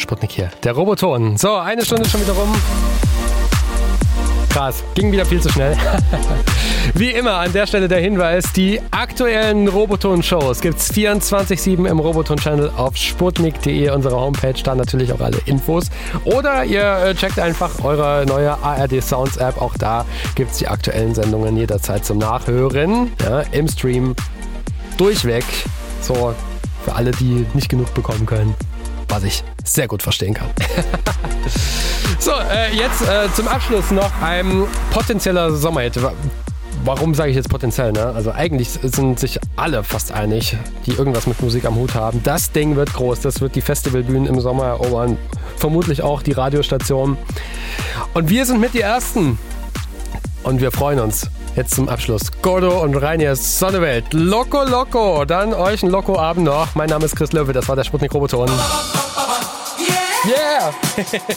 Sputnik hier, der Roboton. So, eine Stunde schon wieder rum. Krass, ging wieder viel zu schnell. Wie immer an der Stelle der Hinweis, die aktuellen Roboton-Shows gibt es 24/7 im Roboton-Channel auf sputnik.de, unserer Homepage, da natürlich auch alle Infos. Oder ihr checkt einfach eure neue ARD Sounds App, auch da gibt es die aktuellen Sendungen jederzeit zum Nachhören, ja, im Stream, durchweg, so für alle, die nicht genug bekommen können, was ich sehr gut verstehen kann. So, jetzt zum Abschluss noch ein potenzieller Sommerhit. Warum sage ich jetzt potenziell? Ne? Also eigentlich sind sich alle fast einig, die irgendwas mit Musik am Hut haben. Das Ding wird groß, das wird die Festivalbühnen im Sommer erobern. Vermutlich auch die Radiostationen. Und wir sind mit die Ersten. Und wir freuen uns. Jetzt zum Abschluss. Gordo und Rainier Sonnewelt. Loco Loco. Dann euch einen Loco-Abend noch. Mein Name ist Chris Löwe, das war der Sputnik Roboton. Yeah!